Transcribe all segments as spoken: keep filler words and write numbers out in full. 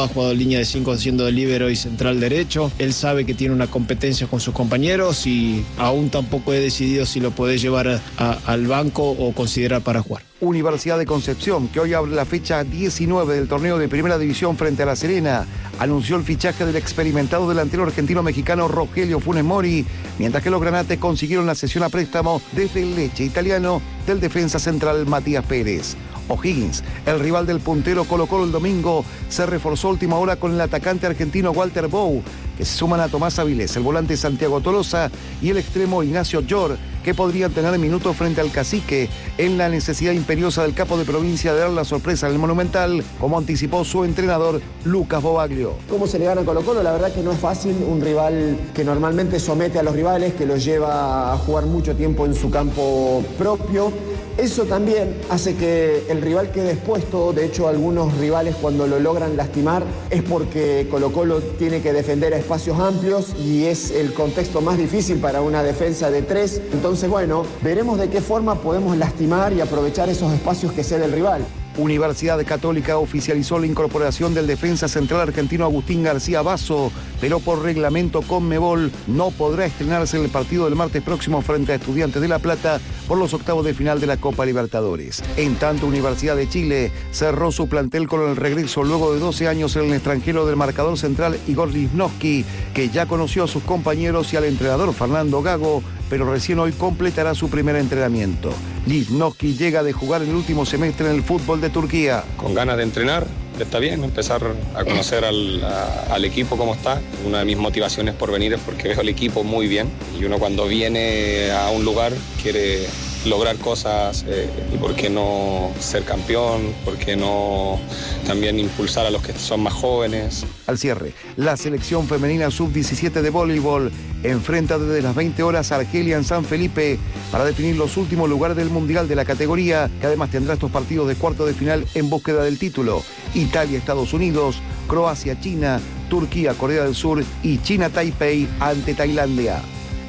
ha jugado en línea de cinco siendo de líbero y central derecho. Él sabe que tiene una competencia con sus compañeros y aún tampoco he decidido si lo puede llevar a, a, al banco o considerar para jugar. Universidad de Concepción, que hoy abre la fecha diecinueve del torneo de Primera División frente a La Serena, anunció el fichaje del experimentado delantero argentino-mexicano Rogelio Funes Mori, mientras que los granates consiguieron la cesión a préstamo desde el Lecce italiano del defensa central Matías Pérez. O'Higgins, el rival del puntero Colo-Colo el domingo, se reforzó a última hora con el atacante argentino Walter Bou, que se suman a Tomás Avilés, el volante Santiago Tolosa y el extremo Ignacio Llor, que podrían tener minutos frente al Cacique en la necesidad imperiosa del capo de provincia de dar la sorpresa en el Monumental, como anticipó su entrenador Lucas Bobaglio. ¿Cómo se le gana a Colo-Colo? La verdad que no es fácil, un rival que normalmente somete a los rivales, que los lleva a jugar mucho tiempo en su campo propio. Eso también hace que el rival quede expuesto. De hecho, algunos rivales cuando lo logran lastimar es porque Colo-Colo tiene que defender a espacios amplios y es el contexto más difícil para una defensa de tres. Entonces, bueno, veremos de qué forma podemos lastimar y aprovechar esos espacios que cede el rival. Universidad Católica oficializó la incorporación del defensa central argentino Agustín García Basso, pero por reglamento Conmebol no podrá estrenarse en el partido del martes próximo frente a Estudiantes de La Plata por los octavos de final de la Copa Libertadores. En tanto, Universidad de Chile cerró su plantel con el regreso luego de doce años en el extranjero del marcador central Igor Lichnowsky, que ya conoció a sus compañeros y al entrenador Fernando Gago, pero recién hoy completará su primer entrenamiento. Lichnowsky llega de jugar el último semestre en el fútbol de Turquía. Con ganas de entrenar, está bien, empezar a conocer al, a, al equipo cómo está. Una de mis motivaciones por venir es porque veo al equipo muy bien y uno cuando viene a un lugar quiere lograr cosas eh, y por qué no ser campeón, por qué no también impulsar a los que son más jóvenes. Al cierre, la selección femenina sub diecisiete de voleibol enfrenta desde las veinte horas a Argelia en San Felipe para definir los últimos lugares del Mundial de la categoría, que además tendrá estos partidos de cuarto de final en búsqueda del título. Italia, Estados Unidos, Croacia, China, Turquía, Corea del Sur y China Taipei ante Tailandia.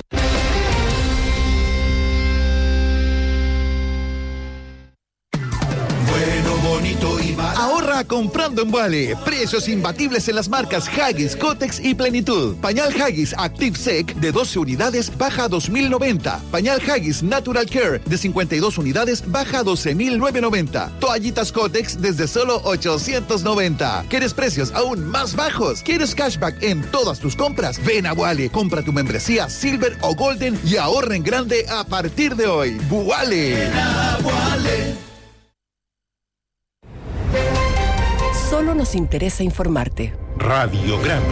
Ahorra comprando en Wally. Precios imbatibles en las marcas Huggies, Kotex y Plenitud. Pañal Huggies Active Sec de doce unidades baja a dos mil noventa. Pañal Huggies Natural Care de cincuenta y dos unidades baja a doce mil novecientos noventa. Toallitas Kotex desde solo ochocientos noventa. ¿Quieres precios aún más bajos? ¿Quieres cashback en todas tus compras? Ven a Wally, compra tu membresía Silver o Golden y ahorra en grande a partir de hoy. Wally. Solo nos interesa informarte. Radiograma.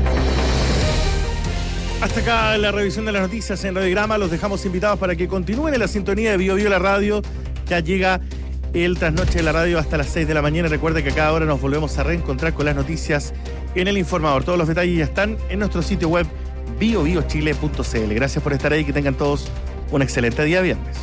Hasta acá la revisión de las noticias en Radiograma. Los dejamos invitados para que continúen en la sintonía de Bio Bio la radio. Ya llega el trasnoche de la radio hasta las seis de la mañana. Recuerda que a cada hora nos volvemos a reencontrar con las noticias en El Informador. Todos los detalles ya están en nuestro sitio web bio bio chile punto c l. Gracias por estar ahí. Que tengan todos un excelente día viernes.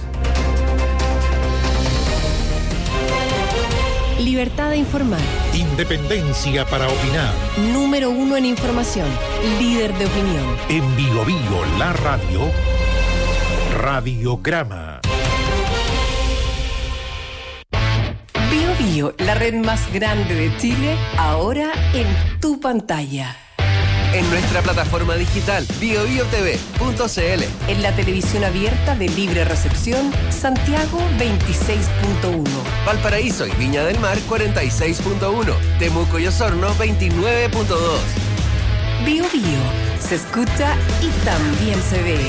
Libertad de informar. Independencia para opinar. Número uno en información. Líder de opinión. En Bio Bio la radio. Radiograma. Bio Bio, la red más grande de Chile, ahora en tu pantalla. En nuestra plataforma digital bio bio t v punto c l. En la televisión abierta de libre recepción, Santiago veintiséis punto uno. Valparaíso y Viña del Mar cuarenta y seis punto uno. Temuco y Osorno veintinueve punto dos. Bio Bio, se escucha y también se ve.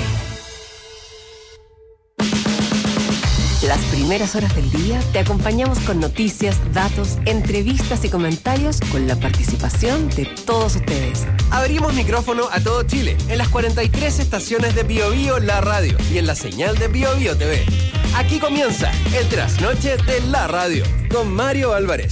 Las primeras horas del día te acompañamos con noticias, datos, entrevistas y comentarios con la participación de todos ustedes. Abrimos micrófono a todo Chile en las cuarenta y tres estaciones de Bio Bio la radio y en la señal de Bio Bio T V. Aquí comienza el trasnoche de la radio con Mario Álvarez.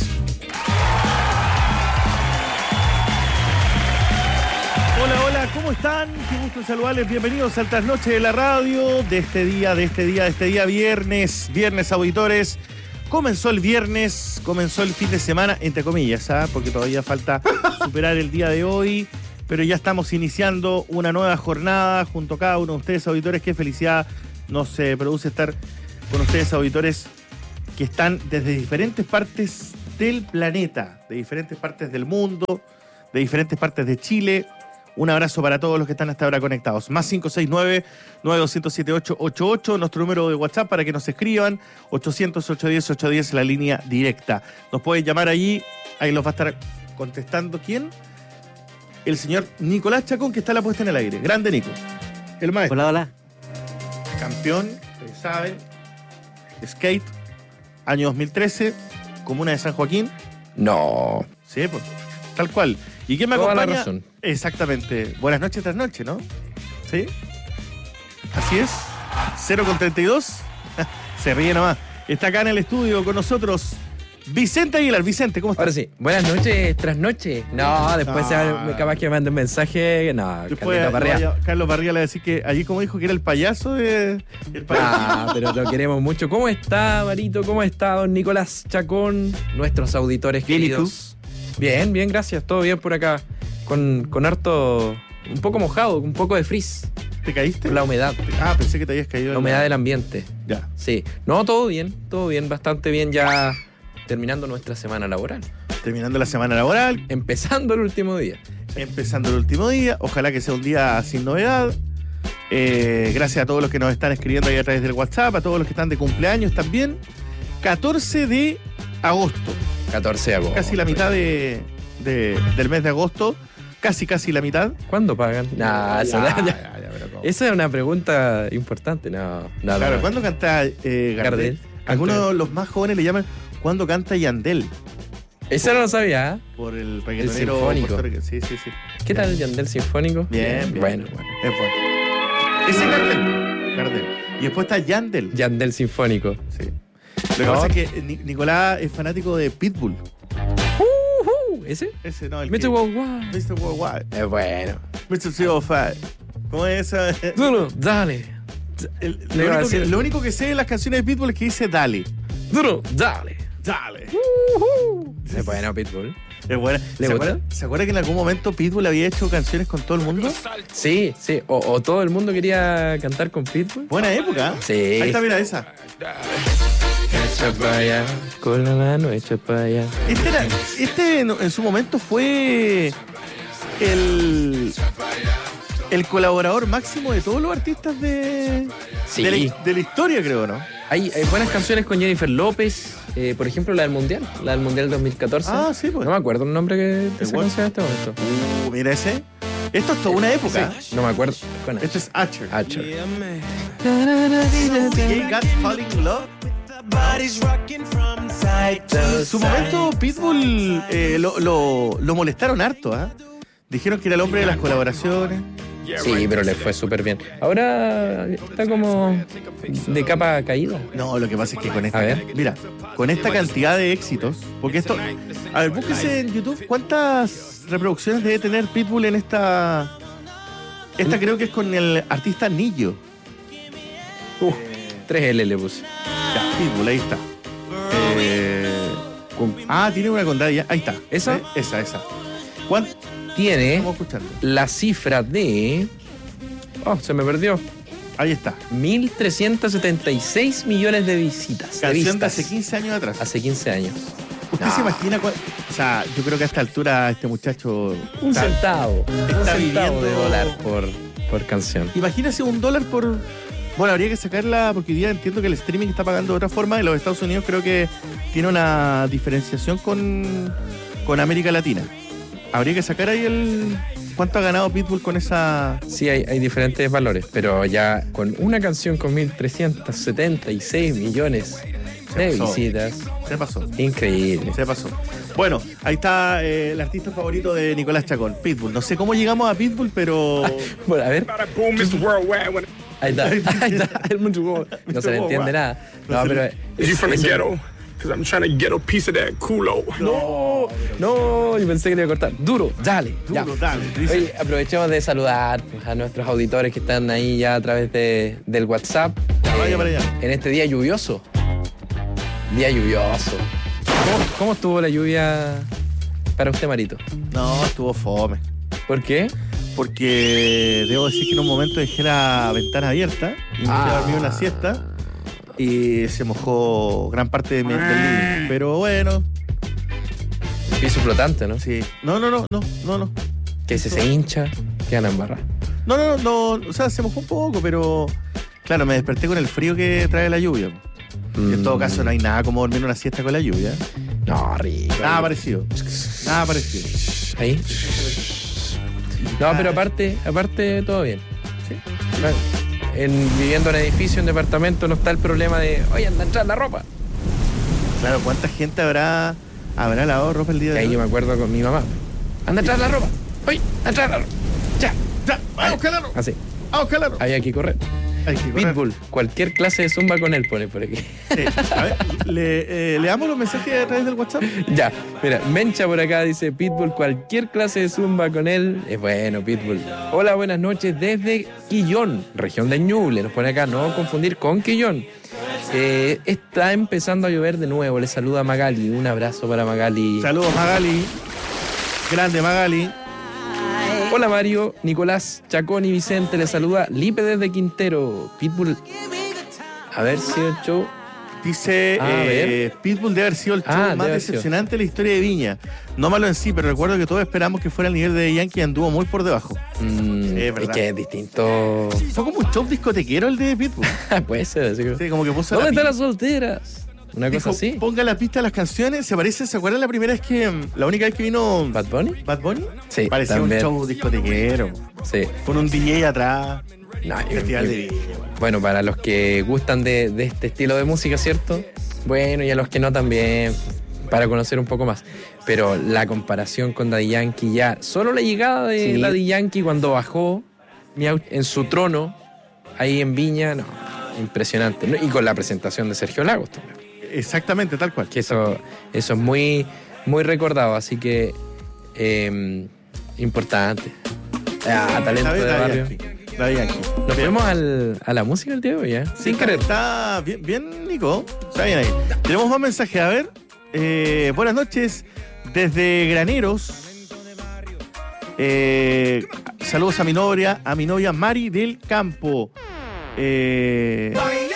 Hola, hola, ¿cómo están? Qué gusto saludarles, bienvenidos al trasnoche de la radio de este día, de este día, de este día viernes, viernes auditores. Comenzó el viernes, comenzó el fin de semana, entre comillas, ¿ah? Porque todavía falta superar el día de hoy, pero ya estamos iniciando una nueva jornada junto a cada uno de ustedes, auditores. Qué felicidad nos eh, produce estar con ustedes, auditores, que están desde diferentes partes del planeta, de diferentes partes del mundo, de diferentes partes de Chile. Un abrazo para todos los que están hasta ahora conectados. Más cinco seis nueve, nueve dos cero siete, ocho ocho ocho, nuestro número de WhatsApp para que nos escriban. ochocientos, ochocientos diez, ochocientos diez, la línea directa. Nos pueden llamar allí, ahí los va a estar contestando. ¿Quién? El señor Nicolás Chacón, que está a la puesta en el aire. Grande, Nico. El maestro. Hola, hola. Campeón, ustedes saben. Skate, año dos mil trece, comuna de San Joaquín. No. Sí, pues, tal cual. ¿Y quién me Toda acompaña? la razón. Exactamente. Buenas noches tras noche, ¿no? ¿Sí? Así es. cero con treinta y dos. Se ríe nomás. Está acá en el estudio con nosotros Vicente Aguilar. Vicente, ¿cómo estás? Ahora sí, buenas noches tras noche. No, después No. se va- capaz que me mande un mensaje. No, Después, Carlito Parrea. vaya- Carlos Barría le va a decir que allí, como dijo que era el payaso de, el payaso. Ah, pero lo queremos mucho. ¿Cómo está, Marito? ¿Cómo está don Nicolás Chacón? Nuestros auditores Bien, ¿y queridos. Bien, bien, gracias. Todo bien por acá. Con, con harto... Un poco mojado, un poco de frizz. ¿Te caíste? Por la humedad. Ah, pensé que te habías caído. La en humedad del ambiente. Ya. Sí. No, todo bien, todo bien, bastante bien ya terminando nuestra semana laboral. Terminando la semana laboral, Empezando el último día. empezando el último día. Ojalá que sea un día sin novedad. Eh, gracias a todos los que nos están escribiendo ahí a través del WhatsApp, a todos los que están de cumpleaños también. catorce de agosto, catorce de agosto. casi la mitad de, de- del mes de agosto. Casi, casi la mitad. ¿Cuándo pagan? Nah, eso, Ya, ya- ya, ya, pero ¿cómo? Esa es una pregunta importante. No, no, Claro, no. ¿cuándo canta eh, Gardel? Gardel. Algunos de los más jóvenes le llaman ¿cuándo canta Yandel? Esa no lo sabía. ¿eh? Por el reggaetonero sinfónico. puertorriqueño. Sí, sí, sí. ¿Qué tal el Yandel Sinfónico? Bien, bien. Bueno, bueno. Es bueno. Ese es Gardel. Gardel. Y después está Yandel. Yandel Sinfónico. Sí. Lo que No. pasa es que Ni- Nicolás es fanático de Pitbull. Uh, ¿Ese? Ese no, el mister que- Worldwide. mister Worldwide. Es bueno. mister ciento cinco. ¿Cómo es esa? Duro, dale. El- Le lo, iba a único que, decir- lo único que sé de las canciones de Pitbull es que dice dale. Duro, dale. Dale. Es bueno, Pitbull. Es buena. ¿Le ¿Se gusta? acuerda, ¿Se acuerda que en algún momento Pitbull había hecho canciones con todo el mundo? Sí, sí. O, o todo el mundo quería cantar con Pitbull. Buena época. ¿eh? Sí. Ahí está, mira esa. Echa pa' allá, con la mano echa para allá. Este, era- este en, en su momento fue el, el colaborador máximo de todos los artistas de, Sí. de, la, de la historia, creo, ¿no? Hay, hay buenas canciones con Jennifer López, eh, por ejemplo la del Mundial, la del Mundial dos mil catorce. Ah, sí, pues. No me acuerdo el nombre que de esa Igual. canción en este momento. Uh, mira ese. Esto es toda una época. Sí, no me acuerdo. Con Esto es Archer. Archer. Gay Got Falling in Love. En su momento, Pitbull eh, lo, lo, lo molestaron harto, ¿ah? Dijeron que era el hombre de las colaboraciones. Sí, pero le fue súper bien. Ahora está como de capa caída. No, lo que pasa es que con esta. A ver. Mira, con esta cantidad de éxitos. Porque esto. A ver, búsquese en YouTube cuántas reproducciones debe tener Pitbull en esta. Esta creo que es con el artista Nillo. Uh, tres L le puse. Ya, Pitbull, ahí está. Eh, con- ah, tiene una con Daddy Yankee. Ahí está. ¿Esa? ¿Eh? Esa, esa. ¿Cuánto? Tiene Estamos escuchando. la cifra de... Oh, se me perdió. Ahí está. mil trescientos setenta y seis millones de visitas. de Canción de vistas. hace quince años atrás. Hace quince años. ¿Usted No. se imagina cuál? O sea, yo creo que a esta altura este muchacho. Un está- centavo. Un está centavo viviendo- de dólar por, por canción. Imagínese un dólar por. Bueno, habría que sacarla porque hoy día entiendo que el streaming está pagando de otra forma. En los Estados Unidos creo que tiene una diferenciación con, con América Latina. Habría que sacar ahí el. ¿Cuánto ha ganado Pitbull con esa. Sí, hay, hay diferentes valores, pero ya con una canción con mil trescientos setenta y seis millones de pasó. visitas. Se pasó. Increíble. Se pasó. Bueno, ahí está eh, el artista favorito de Nicolás Chacón, Pitbull. No sé cómo llegamos a Pitbull, pero. Bueno, a ver. Ahí está. Ahí está. El mucho huevo. No se le entiende nada. No, pero. Is you from the eso- ghetto? Because I'm trying to get a piece of that culo. No, no, yo pensé que le iba a cortar. Duro, dale. ya. Duro, dale. Dice- Oye, aprovechemos de saludar a nuestros auditores que están ahí ya a través de, del WhatsApp. Ya, vaya Eh, para allá. En este día lluvioso. Día lluvioso. ¿Cómo, cómo estuvo la lluvia para usted, Marito? No, estuvo fome. ¿Por qué? Porque debo decir que en un momento dejé la ventana abierta y me fui a dormir una siesta y se mojó gran parte de mi, del living. Pero bueno, Piso flotante, ¿no? Sí. No, no, no, no, no, no. Que si se hincha, quedan embarradas. No, no, no, no, o sea, se mojó un poco, pero claro, me desperté con el frío que trae la lluvia. Mm. En todo caso, no hay nada como dormir una siesta con la lluvia. No, rico. Nada parecido. Nada parecido. Ahí. No, pero aparte, aparte todo bien. Sí. Claro. En, viviendo en edificio, en departamento, no está el problema de, oye, anda a entrar la ropa. Claro, ¿cuánta gente habrá habrá lavado ropa el día de hoy? Ahí yo me acuerdo con mi mamá. Anda a entrar la ropa. Oye, anda a entrar la ropa. Ya, ya, vamos, calaro. Así. Vamos, calaro. Había que correr. Hay que correr. Pitbull, cualquier clase de zumba con él, pone por aquí. Sí. A ver, le, eh, le damos los mensajes a través del WhatsApp. Ya, mira, Mencha por acá dice, Pitbull, cualquier clase de zumba con él. Es bueno, Pitbull. Hola, buenas noches desde Quillón, región de Ñuble. Nos pone acá, no confundir con Quillón. Eh, está empezando a llover de nuevo. Le saluda Magali. Un abrazo para Magali. Saludos, Magali. Grande, Magali. Hola, Mario, Nicolás, Chacón y Vicente. Le saluda Lipe desde Quintero. Pitbull. A ver si el show. Dice, ah, eh, Pitbull debe haber sido el show ah, más decepcionante de la historia de Viña. No malo en sí, pero recuerdo que todos esperamos que fuera el nivel de Yankee y anduvo muy por debajo. Mm, es, es que es distinto. Fue como un show discotequero el de Pitbull. Puede ser, así que... Sí, como que puso ¿Dónde la están las solteras? Una Dijo, cosa así. Ponga la pista a las canciones. ¿Se parece? ¿Se acuerdan la primera vez que... La única vez que vino... ¿Bad Bunny? ¿Bad Bunny? Sí, parecía también. un show discotequero. Sí. Con un D J atrás. No, festival y, de Viña. Bueno, para los que gustan de, de este estilo de música, ¿cierto? Bueno, y a los que no también, para conocer un poco más. Pero la comparación con Daddy Yankee ya... Solo la llegada de sí. Daddy Yankee cuando bajó en su trono, ahí en Viña, no, impresionante. Y con la presentación de Sergio Lagos también. Exactamente, tal cual. Que eso, eso es muy, muy recordado, así que eh, importante. Ah, talento de barrio. Daddy Yankee. Nos fuimos al, a la música el día de hoy, ¿eh? Sin sí, querer. Está bien, bien, Nico. Está bien ahí. Tenemos más mensajes. A ver. Eh, buenas noches desde Graneros. Eh, saludos a mi novia, a mi novia Mari del Campo. Eh,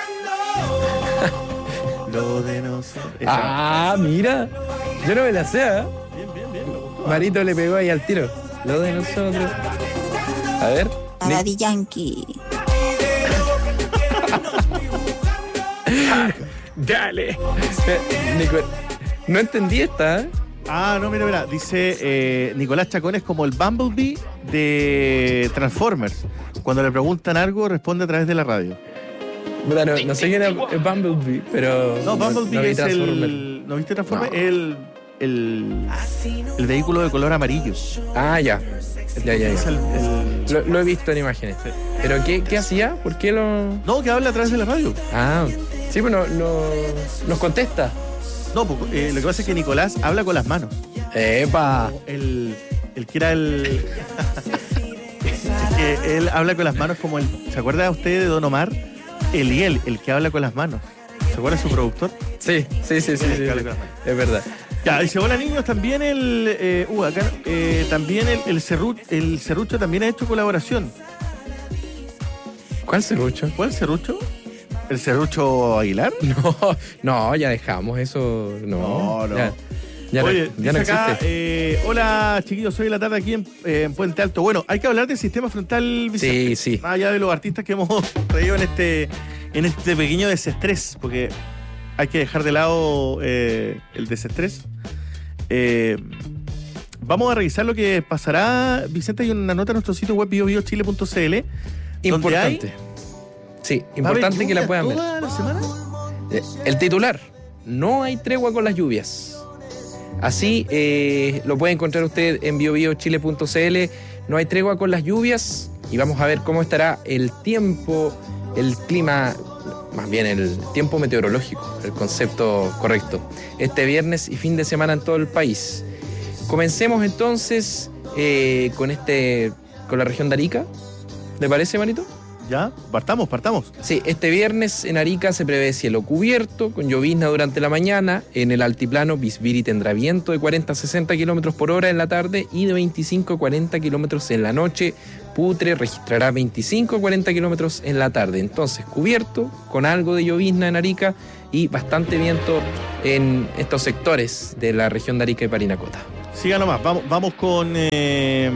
Lo de nosotros. Ah, mira. Yo no me la sé, ¿eh? Bien, bien, bien. Marito le pegó ahí al tiro. Lo de nosotros. A ver. Daddy Yankee. Dale. Nico, no entendí esta, ¿eh? Ah, no, mira, mira. Dice eh, Nicolás Chacón es como el Bumblebee de Transformers. Cuando le preguntan algo, responde a través de la radio. No, no, no sé quién es Bumblebee, pero... No, Bumblebee no, no es el... ¿No viste Transformers? No. El, el, el vehículo de color amarillo. Ah, ya. Ya, ya, ya. El, el... Lo, lo he visto en imágenes. Sí. ¿Pero qué, qué hacía? ¿Por qué lo...? No, que habla a través de la radio. Ah, sí, pero no, no, nos contesta. No, porque, eh, lo que pasa es que Nicolás habla con las manos. ¡Epa! El, el que era el... que él habla con las manos como el... ¿Se acuerda usted de Don Omar? Eliel, el que habla con las manos. ¿Se acuerda de su productor? Sí, sí, sí, sí, sí, sí. Es verdad. Ya, dice, hola niños, también el... Eh, uh, acá, eh, también el, el, serru, el serrucho también ha hecho colaboración. ¿Cuál serrucho? ¿Cuál serrucho? ¿El serrucho Aguilar? No, no, ya dejamos eso. No, no. no. Ya, ya Oye, no, ya no existe. Acá, eh, hola chiquillos, soy de la tarde aquí en, eh, en Puente Alto. Bueno, hay que hablar del sistema frontal, Vicente. Sí, sí. Más allá de los artistas que hemos traído en este, en este pequeño desestrés, porque hay que dejar de lado eh, el desestrés. Eh, vamos a revisar lo que pasará. Vicente, hay una nota en nuestro sitio web bio bio chile punto c l. Importante. Hay... Sí, importante que la puedan ver. ¿Toda la semana? El titular: no hay tregua con las lluvias. Así eh, lo puede encontrar usted en bio bio chile punto c l. No hay tregua con las lluvias. Y vamos a ver cómo estará el tiempo, el clima, más bien el tiempo meteorológico, el concepto correcto, este viernes y fin de semana en todo el país. Comencemos entonces eh, con este, con la región de Arica. ¿Le parece, manito? ¿Ya? Partamos, partamos. Sí, este viernes en Arica se prevé cielo cubierto, con llovizna durante la mañana. En el altiplano, Bisbiri tendrá viento de cuarenta a sesenta kilómetros por hora en la tarde y de veinticinco a cuarenta kilómetros en la noche. Putre registrará veinticinco a cuarenta kilómetros en la tarde. Entonces, cubierto, con algo de llovizna en Arica y bastante viento en estos sectores de la región de Arica y Parinacota. Siga nomás, vamos, vamos con eh,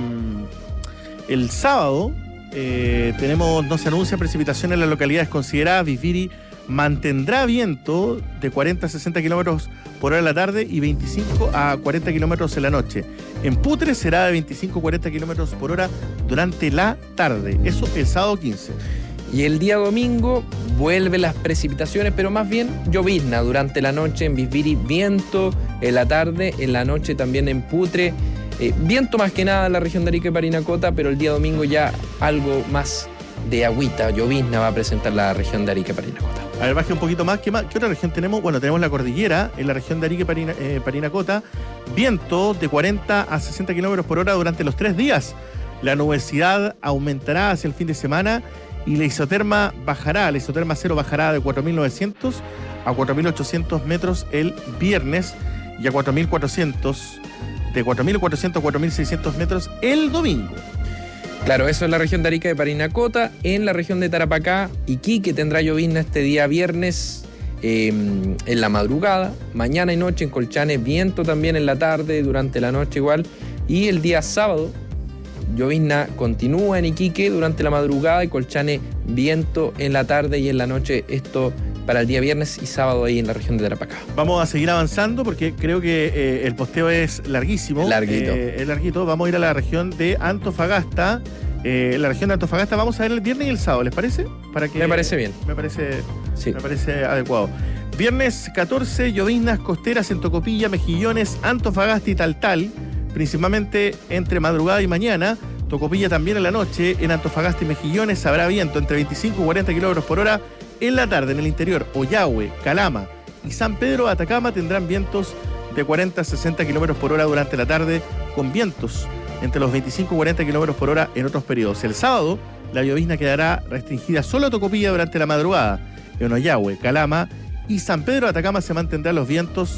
el sábado. Eh, tenemos, no se anuncia precipitación en las localidades consideradas. Bisbiri mantendrá viento de cuarenta a sesenta kilómetros por hora en la tarde y veinticinco a cuarenta kilómetros en la noche. En Putre será de veinticinco a cuarenta kilómetros por hora durante la tarde. Eso el sábado quince. Y el día domingo vuelven las precipitaciones, pero más bien llovizna durante la noche en Bisbiri, viento en la tarde, en la noche también en Putre. Eh, viento más que nada en la región de Arica y Parinacota, pero el día domingo ya algo más de agüita, llovizna va a presentar la región de Arica y Parinacota. A ver, baje un poquito más. ¿Qué, más? ¿Qué otra región tenemos? Bueno, tenemos la cordillera en la región de Arica y Parina, eh, Parinacota. Viento de cuarenta a sesenta kilómetros por hora durante los tres días. La nubosidad aumentará hacia el fin de semana y la isoterma bajará. La isoterma cero bajará de cuatro mil novecientos a cuatro mil ochocientos metros el viernes y a cuatro mil cuatrocientos, de cuatro mil cuatrocientos a cuatro mil seiscientos metros el domingo. Claro, eso es la región de Arica y Parinacota. En la región de Tarapacá, Iquique tendrá llovizna este día viernes eh, en la madrugada. Mañana y noche en Colchane, viento también en la tarde, durante la noche igual. Y el día sábado, llovizna continúa en Iquique durante la madrugada y Colchane, viento en la tarde y en la noche. Esto para el día viernes y sábado ahí en la región de Tarapacá. Vamos a seguir avanzando porque creo que eh, el posteo es larguísimo. Larguito. Eh, es larguito. Vamos a ir a la región de Antofagasta. Eh, la región de Antofagasta vamos a ver el viernes y el sábado, ¿les parece? Para que, me parece bien. Me parece, sí. me parece adecuado. Viernes catorce, lloviznas costeras en Tocopilla, Mejillones, Antofagasta y Taltal, principalmente entre madrugada y mañana. Tocopilla también en la noche. En Antofagasta y Mejillones habrá viento entre veinticinco y cuarenta kilómetros por hora. En la tarde, en el interior, Ollagüe, Calama y San Pedro Atacama tendrán vientos de cuarenta a sesenta kilómetros por hora durante la tarde, con vientos entre los veinticinco y cuarenta kilómetros por hora en otros periodos. El sábado, la llovizna quedará restringida solo a Tocopilla durante la madrugada. En Ollagüe, Calama y San Pedro Atacama se mantendrán los vientos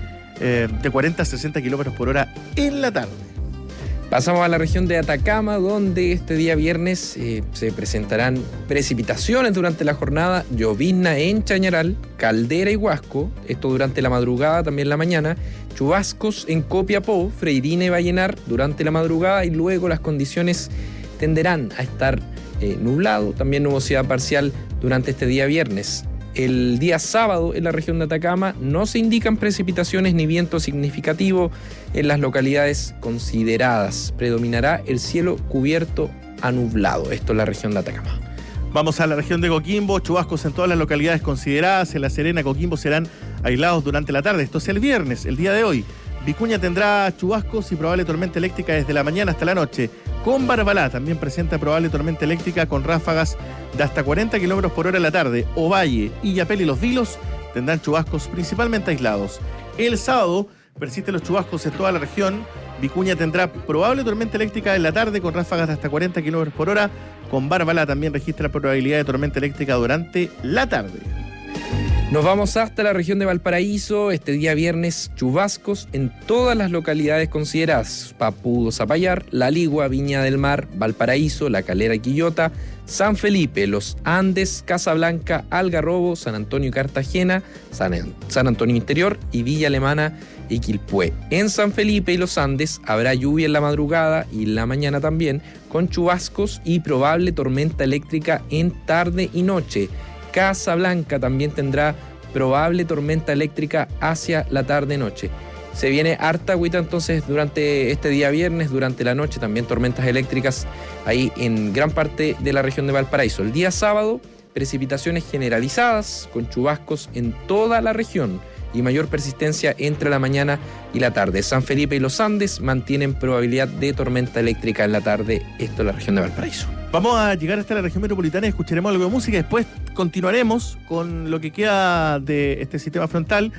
eh, de cuarenta a sesenta kilómetros por hora en la tarde. Pasamos a la región de Atacama, donde este día viernes eh, se presentarán precipitaciones durante la jornada, llovizna en Chañaral, Caldera y Huasco, esto durante la madrugada, también la mañana, chubascos en Copiapó, Freirina y Vallenar durante la madrugada y luego las condiciones tenderán a estar eh, nublado, también nubosidad parcial durante este día viernes. El día sábado en la región de Atacama no se indican precipitaciones ni viento significativo en las localidades consideradas. Predominará el cielo cubierto a nublado. Esto es la región de Atacama. Vamos a la región de Coquimbo. Chubascos en todas las localidades consideradas. En La Serena, Coquimbo serán aislados durante la tarde. Esto es el viernes, el día de hoy. Vicuña tendrá chubascos y probable tormenta eléctrica desde la mañana hasta la noche. Con Barbalá también presenta probable tormenta eléctrica con ráfagas de hasta cuarenta kilómetros por hora en la tarde. Ovalle, Illapel y Los Vilos tendrán chubascos principalmente aislados. El sábado persisten los chubascos en toda la región. Vicuña tendrá probable tormenta eléctrica en la tarde con ráfagas de hasta cuarenta kilómetros por hora. Con Barbalá también registra probabilidad de tormenta eléctrica durante la tarde. Nos vamos hasta la región de Valparaíso. Este día viernes, chubascos en todas las localidades consideradas: Papudo, Zapallar, La Ligua, Viña del Mar, Valparaíso, La Calera y Quillota, San Felipe, Los Andes, Casablanca, Algarrobo, San Antonio y Cartagena, San, San Antonio Interior y Villa Alemana y Quilpué. En San Felipe y Los Andes habrá lluvia en la madrugada y en la mañana también, con chubascos y probable tormenta eléctrica en tarde y noche. Casablanca también tendrá probable tormenta eléctrica hacia la tarde-noche. Se viene harta agüita entonces durante este día viernes, durante la noche, también tormentas eléctricas ahí en gran parte de la región de Valparaíso. El día sábado, precipitaciones generalizadas con chubascos en toda la región y mayor persistencia entre la mañana y la tarde. San Felipe y Los Andes mantienen probabilidad de tormenta eléctrica en la tarde, esto es la región de Valparaíso. Vamos a llegar hasta la región metropolitana y escucharemos algo de música. Después continuaremos con lo que queda de este sistema frontal.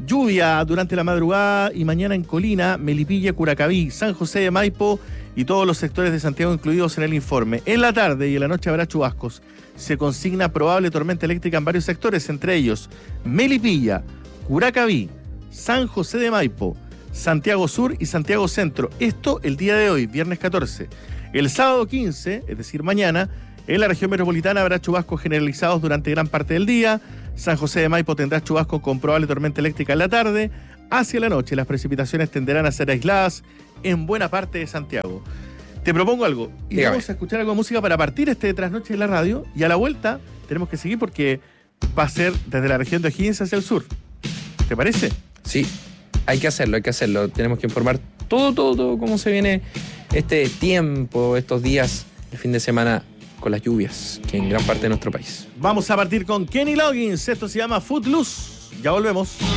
Lluvia durante la madrugada y mañana en Colina, Melipilla, Curacaví, San José de Maipo y todos los sectores de Santiago incluidos en el informe. En la tarde y en la noche habrá chubascos. Se consigna probable tormenta eléctrica en varios sectores, entre ellos Melipilla, Curacaví, San José de Maipo, Santiago Sur y Santiago Centro. Esto el día de hoy, viernes catorce. El sábado quince, es decir, mañana, en la región metropolitana habrá chubascos generalizados durante gran parte del día. San José de Maipo tendrá chubascos con probable tormenta eléctrica en la tarde. Hacia la noche las precipitaciones tenderán a ser aisladas en buena parte de Santiago. Te propongo algo. Y Dígame. vamos a escuchar algo de música para partir este trasnoche en la radio. Y a la vuelta tenemos que seguir porque va a ser desde la región de O'Higgins hacia el sur. ¿Te parece? Sí, hay que hacerlo, hay que hacerlo. Tenemos que informar todo, todo, todo cómo se viene este tiempo, estos días, el fin de semana con las lluvias, que en gran parte de nuestro país. Vamos a partir con Kenny Loggins. Esto se llama Footloose. Ya volvemos.